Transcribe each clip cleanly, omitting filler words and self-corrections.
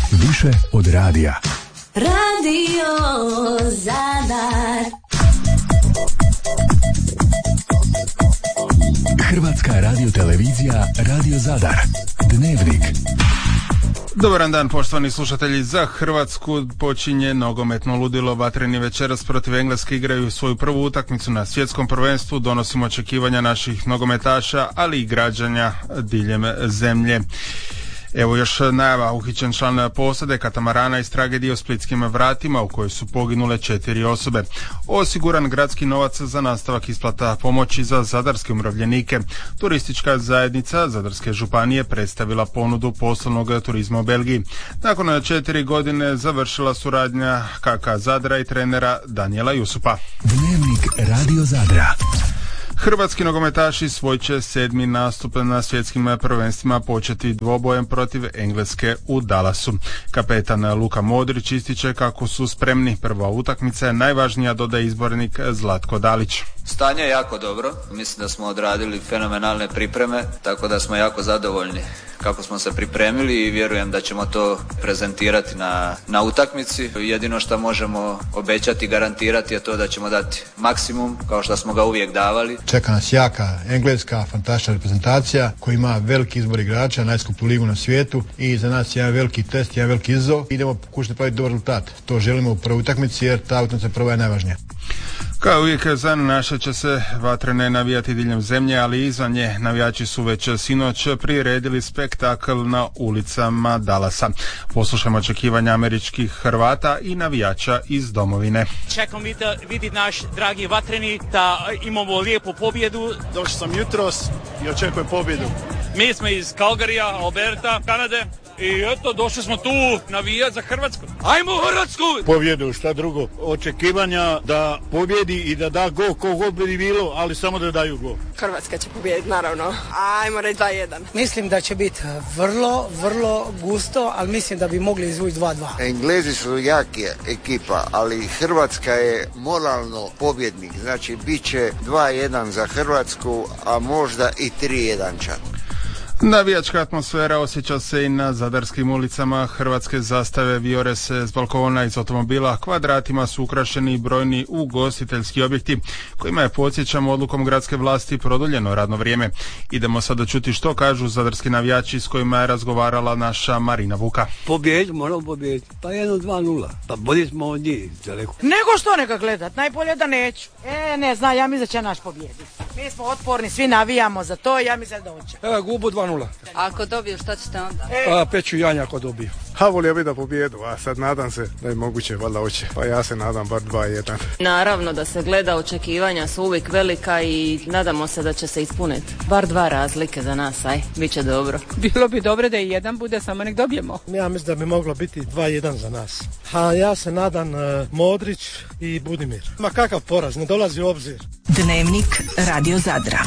Više od radija. Radio Zadar. Hrvatska radiotelevizija Radio Zadar. Dnevnik. Dobar dan, poštovani slušatelji. Za Hrvatsku počinje nogometno ludilo. Vatreni večeras protiv Engleske igraju svoju prvu utakmicu na svjetskom prvenstvu. Donosimo očekivanja naših nogometaša, ali i građana diljem zemlje. Evo još najava, uhićen član posade katamarana iz tragedije u Splitskim vratima u kojoj su poginule 4 osobe. Osiguran gradski novac za nastavak isplata pomoći za zadarske umirovljenike. Turistička zajednica Zadarske županije predstavila ponudu poslovnog turizma u Belgiji. Nakon 4 godine završila suradnja KK Zadra i trenera Danijela Jusupa. Dnevnik Radio Zadra. Hrvatski nogometaši svoj će 7. nastup na svjetskim prvenstvima početi dvobojem protiv Engleske u Dallasu. Kapetan Luka Modrić ističe kako su spremni. Prva utakmica je najvažnija, dodaje izbornik Zlatko Dalić. Stanje je jako dobro, mislim da smo odradili fenomenalne pripreme, tako da smo jako zadovoljni kako smo se pripremili i vjerujem da ćemo to prezentirati na utakmici. Jedino što možemo obećati i garantirati je to da ćemo dati maksimum kao što smo ga uvijek davali. Čeka nas jaka engleska, fantastična reprezentacija koja ima veliki izbor igrača, najskuplju ligu na svijetu i za nas je jedan veliki test, jedan veliki izazov. Idemo pokušati napraviti dobar rezultat. To želimo u prvoj utakmici jer ta utakmica prva je najvažnija. Kao uvijek za naše će se vatrene navijati diljem zemlje, ali i izvan nje. Navijači su već sinoć priredili spektakl na ulicama Dallasa. Poslušajmo očekivanja američkih Hrvata i navijača iz domovine. Čekam vidjeti naš dragi vatreni da imamo lijepu pobjedu. Došao sam jutros i očekujem pobjedu. Mi smo iz Calgaryja, Alberta, Kanade. I eto, došli smo tu navijati za Hrvatsku. Ajmo Hrvatsku! Pobjedu, šta drugo? Očekivanja da pobjedi i da da gol, ko god bi bilo, ali samo da daju gol. Hrvatska će pobjediti, naravno. Ajmo reći 2-1. Mislim da će biti vrlo gusto, ali mislim da bi mogli izvući 2-2. Englezi su jaki ekipa, ali Hrvatska je moralno pobjednik. Znači, bit će 2-1 za Hrvatsku, a možda i 3-1 čak. Navijačka atmosfera osjeća se i na zadarskim ulicama. Hrvatske zastave vijore se s balkona iz automobila. Kvadratima su ukrašeni brojni ugostiteljski objekti kojima je, podsjećamo, odlukom gradske vlasti produljeno radno vrijeme. Idemo sada čuti što kažu zadarski navijači s kojima je razgovarala naša Marina Vuka. Moramo pobijediti. Pa 1-2-0. Pa bolje smo od njih daleko. Nego što neka gledat, najbolje da neću. Ne znam, ja mislim da će naš pobijediti. Mi smo otporni, svi navijamo za to, ja mislim da hoće. Evo, gubu 2-0. Ako dobiju, šta ćete onda? Peću janja ako dobiju. Volio bi da pobjedu, a sad nadam se da je moguće, valjda hoće. Pa ja se nadam bar 2-1. Naravno da se gleda, očekivanja su uvijek velika i nadamo se da će se ispuniti. Bar 2 razlike za nas, bit će dobro. Bilo bi dobro da i jedan bude, samo nek dobijemo. Ja mislim da bi moglo biti 2-1 za nas. A ja se nadam Modrić i Budimir. Ma kakav poraz, ne dolazi u obzir. Dnevnik Radio Zadra.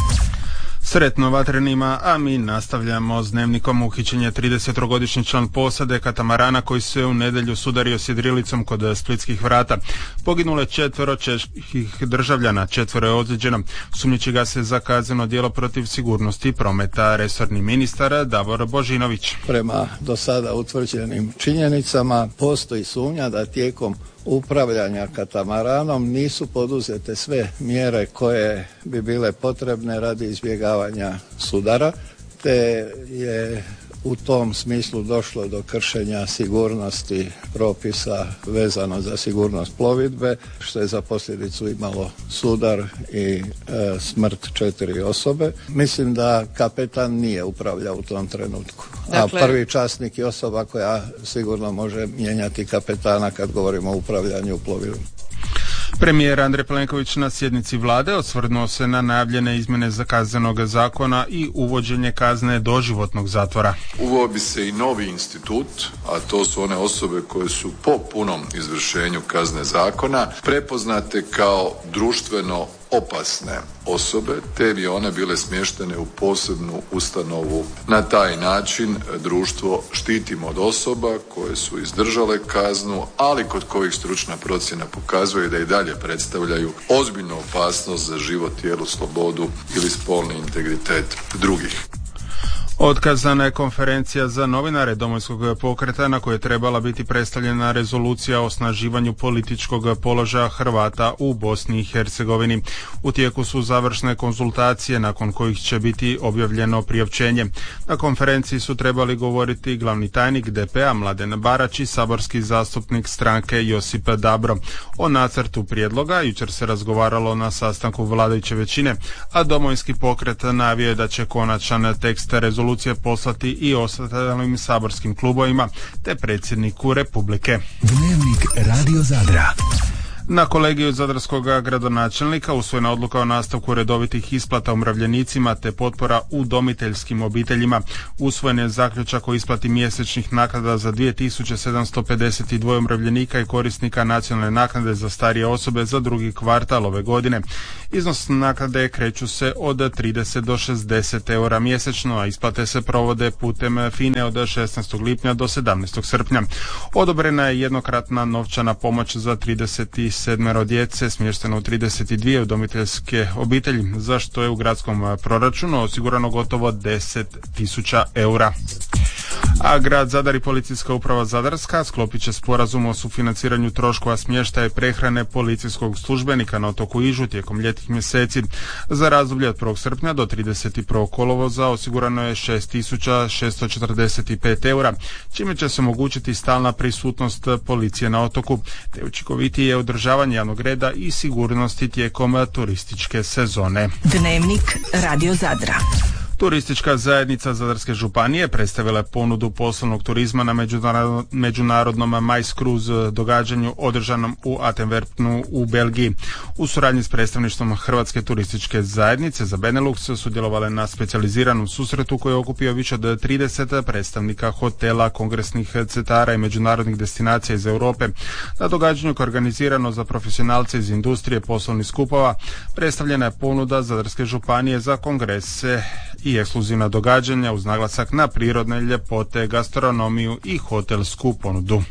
Sretno vatrenima, a mi nastavljamo s dnevnikom. Uhićen je 30-godišnji član posade katamarana koji se u nedjelju sudario s jedrilicom kod Splitskih vrata. Poginule 4 čeških državljana, 4 je ozlijeđeno. Sumnjiči ga se za kazneno djelo protiv sigurnosti prometa. Resorni ministar Davor Božinović. Prema do sada utvrđenim činjenicama postoji sumnja da tijekom upravljanja katamaranom nisu poduzete sve mjere koje bi bile potrebne radi izbjegavanja sudara, te je u tom smislu došlo do kršenja sigurnosti propisa vezano za sigurnost plovidbe, što je za posljedicu imalo sudar i smrt 4 osobe. Mislim da kapetan nije upravljao u tom trenutku. Dakle, a prvi časnik je osoba koja sigurno može mijenjati kapetana kad govorimo o upravljanju plovilom. Premijer Andrej Plenković na sjednici vlade osvrnuo se na najavljene izmjene za kaznenog zakona i uvođenje kazne doživotnog zatvora. Uveo bi se i novi institut, a to su one osobe koje su po punom izvršenju kazne zakona prepoznate kao društveno opasne osobe, te bi one bile smještene u posebnu ustanovu. Na taj način društvo štitimo od osoba koje su izdržale kaznu, ali kod kojih stručna procjena pokazuje da i dalje predstavljaju ozbiljnu opasnost za život, tijelo, slobodu ili spolni integritet drugih. Otkazana je konferencija za novinare Domovinskog pokreta na kojoj je trebala biti predstavljena rezolucija o osnaživanju političkog položaja Hrvata u Bosni i Hercegovini. U tijeku su završne konzultacije nakon kojih će biti objavljeno priopćenje. Na konferenciji su trebali govoriti glavni tajnik DP-a Mladen Barać i saborski zastupnik stranke Josip Dabro. O nacrtu prijedloga jučer se razgovaralo na sastanku vladajuće većine, a Domovinski pokret najavio je da će konačan tekst rezolucije poslati i ostalim saborskim klubovima te predsjedniku Republike. Dnevnik Radio Zadra. Na kolegiju zadarskog gradonačelnika usvojena odluka o nastavku redovitih isplata umirovljenicima te potpora udomiteljskim obiteljima. Usvojen je zaključak o isplati mjesečnih naknada za 2752 umirovljenika i korisnika nacionalne naknade za starije osobe za drugi kvartal ove godine. Iznos naknade kreću se od 30 do 60 eura mjesečno, a isplate se provode putem FINE od 16. lipnja do 17. srpnja. Odobrena je jednokratna novčana pomoć za 37 djece smješteno u 32 udomiteljske obitelji, za što je u gradskom proračunu osigurano gotovo 10.000 eura. A grad Zadar i policijska uprava Zadarska sklopit će sporazum o sufinanciranju troškova smještaja i prehrane policijskog službenika na otoku Ižu tijekom ljetnih mjeseci. Za razdoblje od 1. srpnja do 31. kolovoza osigurano je 6.645 eura, čime će se omogućiti stalna prisutnost policije na otoku, te učinkovitije održavanje javnog reda i sigurnosti tijekom turističke sezone. Dnevnik Radio Zadra. Turistička zajednica Zadarske županije predstavila je ponudu poslovnog turizma na međunarodnom Mais Cruise događanju održanom u Antwerpenu u Belgiji. U suradnji s predstavništvom Hrvatske turističke zajednice za Benelux sudjelovale na specijaliziranom susretu koji je okupio više od 30 predstavnika hotela, kongresnih centara i međunarodnih destinacija iz Europe. Na događanju koje je organizirano za profesionalce iz industrije poslovnih skupova predstavljena je ponuda Zadarske županije za kongrese i ekskluzivna događanja uz naglasak na prirodne ljepote, gastronomiju i hotelsku ponudu.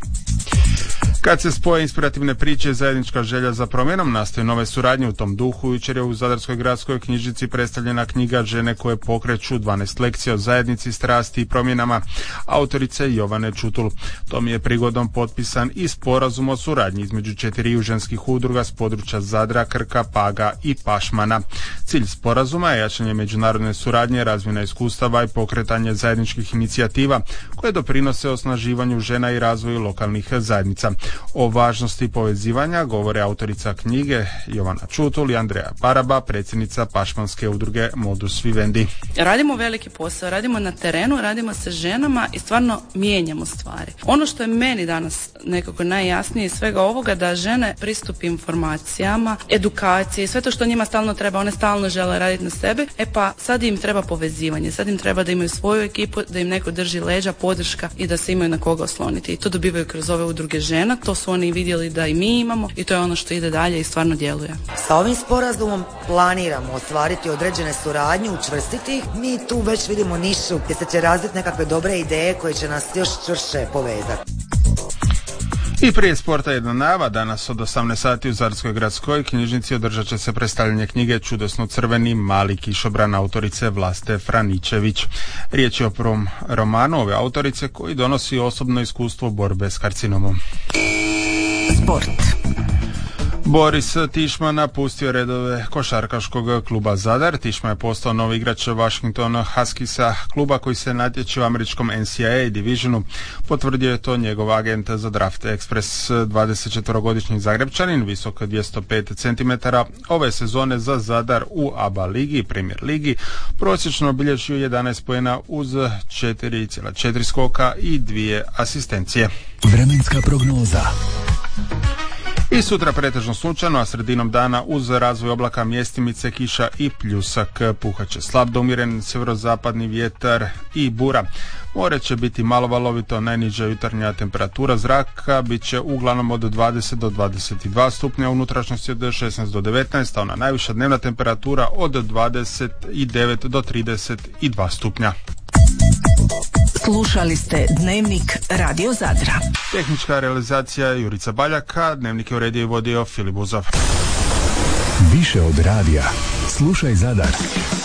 Kad se spoje inspirativne priče i zajednička želja za promjenom, nastaju nove suradnje u tom duhu. Jučer je u Zadarskoj gradskoj knjižnici predstavljena knjiga Žene koje pokreću 12 lekcija o zajednici, strasti i promjenama autorice Jovane Čutul. Tom je prigodom potpisan i sporazum o suradnji između 4 ženskih udruga s područja Zadra, Krka, Paga i Pašmana. Cilj sporazuma je jačanje međunarodne suradnje, razmjena iskustava i pokretanje zajedničkih inicijativa koje doprinose osnaživanju žena i razvoju lokalnih zajednica. O važnosti povezivanja govore autorica knjige Jovana Čutul i Andreja Paraba, predsjednica Pašmanske udruge Modus Vivendi. Radimo veliki posao, radimo na terenu, radimo sa ženama i stvarno mijenjamo stvari. Ono što je meni danas nekako najjasnije iz svega ovoga, da žene pristup informacijama, edukacije, sve to što njima stalno treba, one stalno žele raditi na sebi, pa sad im treba povezivanje, sad im treba da imaju svoju ekipu, da im neko drži leđa, podrška i da se imaju na koga osloniti. I to dobivaju kroz ove udruge žena, to su oni vidjeli da i mi imamo i to je ono što ide dalje i stvarno djeluje. Sa ovim sporazumom planiramo ostvariti određene suradnje, učvrstiti ih. Mi tu već vidimo nišu gdje se će razviti nekakve dobre ideje koje će nas još čvršće povezati. I prije sporta jedna najava, danas od 18 sati u Zadarskoj gradskoj knjižnici održat će se predstavljanje knjige Čudesno crveni mali kišobran autorice Vlaste Franičević. Riječ je o prvom romanu ove autorice koji donosi osobno iskustvo borbe s karcinomom. Sport. Boris Tišma napustio redove košarkaškog kluba Zadar. Tišma je postao novi igrač Washington Huskiesa, kluba koji se natječe u američkom NCAA divisionu. Potvrdio je to njegov agent za Draft Express, 24-godišnji Zagrebčanin, visok 205 cm. Ove sezone za Zadar u ABA ligi, Premier ligi, prosječno obilježio 11 poena uz 4,4 skoka i 2 asistencije. Vremenska prognoza. I sutra pretežno sunčano, a sredinom dana uz razvoj oblaka mjestimice, kiša i pljusak. Puhaće slab do umjeren sjeverozapadni vjetar i bura. More će biti malo valovito, najniža jutarnja temperatura zraka bit će uglavnom od 20 do 22 stupnja, unutrašnjosti od 16 do 19, a ona najviša dnevna temperatura od 29 do 32 stupnja. Slušali ste Dnevnik Radio Zadra. Tehnička realizacija Jurica Baljaka, Dnevnik je uredio i vodio Filip Buzov. Više od radija. Slušaj Zadar.